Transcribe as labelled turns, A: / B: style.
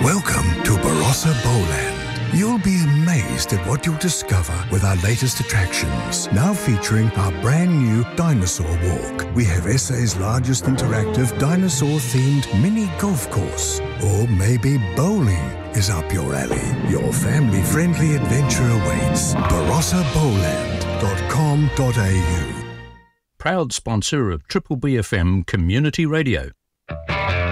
A: Welcome to Barossa Bowland. You'll be amazed at what you'll discover with our latest attractions, now featuring our brand new Dinosaur Walk. We have SA's largest interactive dinosaur-themed mini golf course. Or maybe bowling is up your alley. Your family-friendly adventure awaits. barossaBowland.com.au.
B: Proud sponsor of Triple BFM Community Radio.